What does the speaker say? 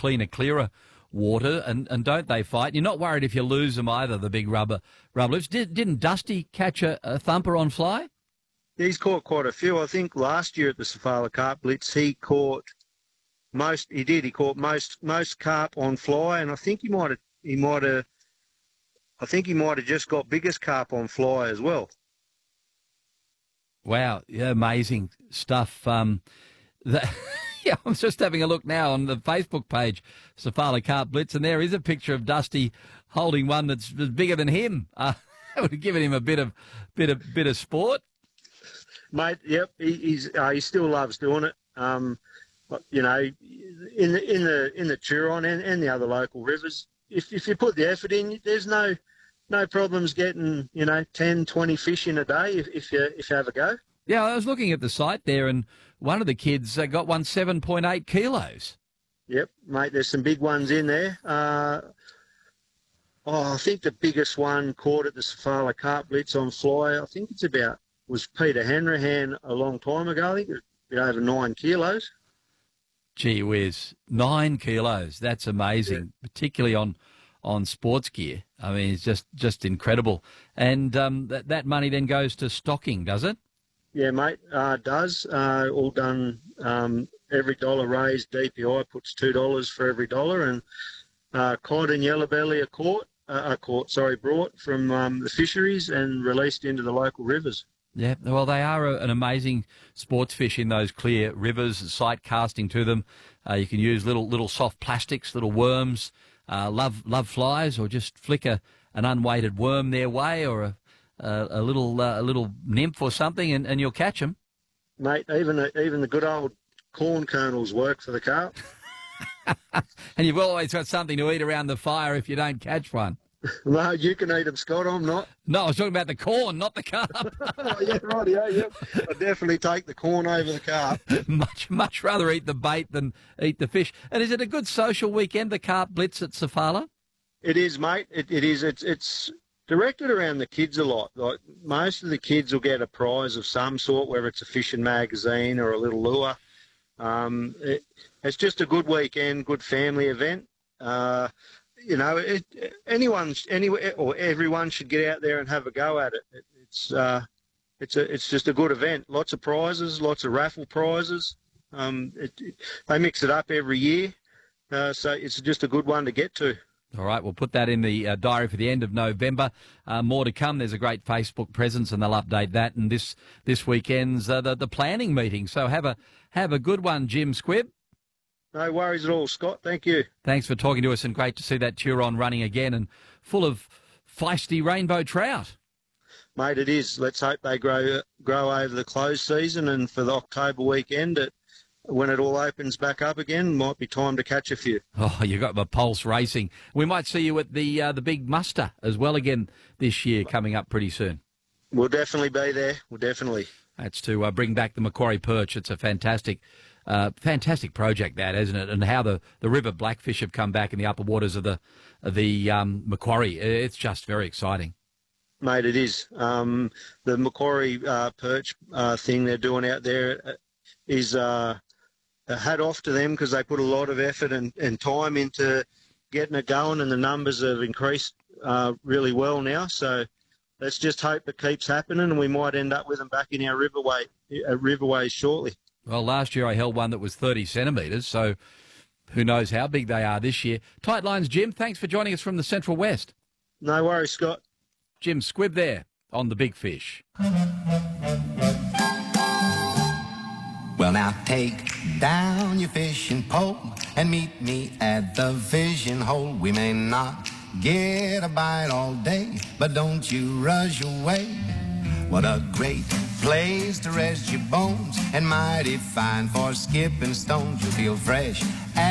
cleaner, clearer water, and don't they fight? You're not worried if you lose them either, the big rubber loops. Didn't Dusty catch a thumper on fly? He's caught quite a few. I think last year at the Sofala Carp Blitz, he caught most. He did. He caught most carp on fly, and I think he might have. I think he might have just got biggest carp on fly as well. Wow, yeah, amazing stuff. Yeah, I'm just having a look now on the Facebook page, Sofala Carp Blitz, and there is a picture of Dusty holding one that's bigger than him. That would have given him a bit of sport. Mate, yep, he still loves doing it. You know, in the Turon and the other local rivers, if you put the effort in, there's no problems getting 10, 20 fish in a day if you have a go. Yeah, I was looking at the site there, and one of the kids got one 7.8 kilos. Yep, mate, there's some big ones in there. I think the biggest one caught at the Sofala Carp Blitz on fly, I think was Peter Hanrahan a long time ago. I think it was a bit over 9 kilos. Gee whiz, 9 kilos. That's amazing, yeah. Particularly on sports gear. I mean, it's just incredible. And that money then goes to stocking, does it? Yeah, mate, does. All done. Every dollar raised, DPI puts $2 for every dollar. And cod and yellowbelly are brought from the fisheries and released into the local rivers. Yeah, well, they are an amazing sports fish in those clear rivers, sight casting to them. You can use little soft plastics, little worms, love flies, or just flick an unweighted worm their way, or a little nymph or something, and you'll catch them. Mate, even the good old corn kernels work for the carp. And you've always got something to eat around the fire if you don't catch one. No, you can eat them, Scott. I'm not. No, I was talking about the corn, not the carp. Oh, yeah, right, yeah. I definitely take the corn over the carp. much rather eat the bait than eat the fish. And is it a good social weekend, the Carp Blitz at Sofala? It is, mate. It is. It's directed around the kids a lot. Like, most of the kids will get a prize of some sort, whether it's a fishing magazine or a little lure. It's just a good weekend, good family event. Everyone should get out there and have a go at it. It's just a good event. Lots of prizes, lots of raffle prizes. They mix it up every year, so it's just a good one to get to. All right, we'll put that in the diary for the end of November. More to come. There's a great Facebook presence, and they'll update that. And this weekend's the planning meeting. So have a good one, Jim Squibb. No worries at all, Scott. Thank you. Thanks for talking to us, and great to see that Turon running again and full of feisty rainbow trout. Mate, it is. Let's hope they grow over the close season, and for the October weekend, when it all opens back up again, might be time to catch a few. Oh, you got my pulse racing. We might see you at the big muster as well again this year, coming up pretty soon. We'll definitely be there. We'll definitely. That's to bring back the Macquarie perch. It's a fantastic project, that, isn't it? And how the river blackfish have come back in the upper waters of the Macquarie. It's just very exciting. Mate, it is. The Macquarie perch thing they're doing out there is a hat off to them, because they put a lot of effort and time into getting it going, and the numbers have increased really well now. So let's just hope it keeps happening, and we might end up with them back in our riverways shortly. Well, last year I held one that was 30 centimetres, so who knows how big they are this year. Tight lines, Jim. Thanks for joining us from the Central West. No worries, Scott. Jim Squibb there on the Big Fish. Well, now take down your fishing pole and meet me at the fishing hole. We may not get a bite all day, but don't you rush away. What a great place to rest your bones, and mighty fine for skipping stones. You'll feel fresh